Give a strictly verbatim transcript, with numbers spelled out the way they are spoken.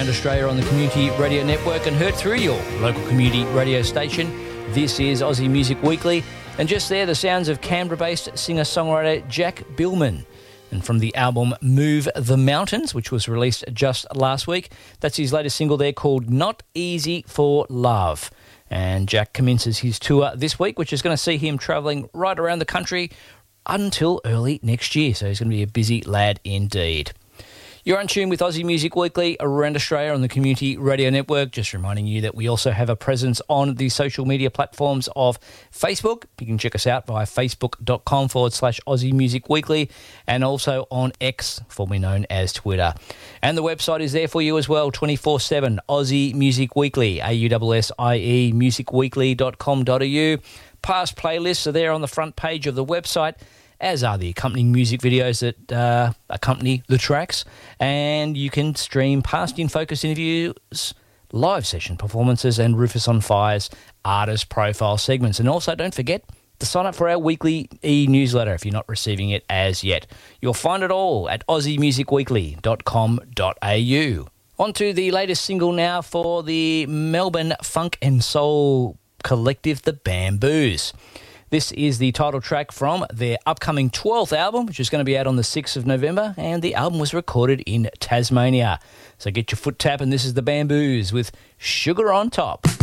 around Australia on the Community Radio Network and heard through your local community radio station. This is Aussie Music Weekly, and just there, the sounds of Canberra-based singer-songwriter Jack Billman. And from the album Move the Mountains, which was released just last week, that's his latest single there called Not Easy for Love. And Jack commences his tour this week, which is going to see him travelling right around the country until early next year. So he's going to be a busy lad indeed. You're on tune with Aussie Music Weekly around Australia on the Community Radio Network. Just reminding you that we also have a presence on the social media platforms of Facebook. You can check us out via facebook.com forward slash Aussie Music Weekly, and also on X, formerly known as Twitter. And the website is there for you as well, twenty-four seven, Aussie Music Weekly, A U S S I E, music weekly dot com dot a u. Past playlists are there on the front page of the website, as are the accompanying music videos that uh, accompany the tracks. And you can stream past In Focus interviews, live session performances, and Rufus on Fire's artist profile segments. And also, don't forget to sign up for our weekly e-newsletter if you're not receiving it as yet. You'll find it all at aussie music weekly dot com dot a u. On to the latest single now for the Melbourne funk and soul collective, The Bamboos. This is the title track from their upcoming twelfth album, which is going to be out on the sixth of November, and the album was recorded in Tasmania. So get your foot tapping. This is The Bamboos with Sugar on Top.